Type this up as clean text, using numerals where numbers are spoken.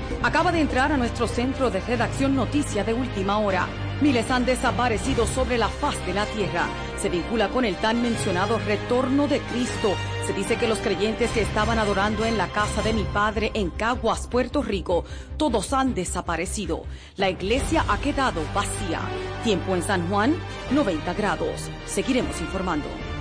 Acaba de entrar a nuestro centro de redacción noticia de última hora. Miles han desaparecido sobre la faz de la tierra. Se vincula con el tan mencionado retorno de Cristo. Se dice que los creyentes que estaban adorando en la casa de mi padre en Caguas, Puerto Rico, todos han desaparecido. La iglesia ha quedado vacía. Tiempo en San Juan, 90 grados. Seguiremos informando.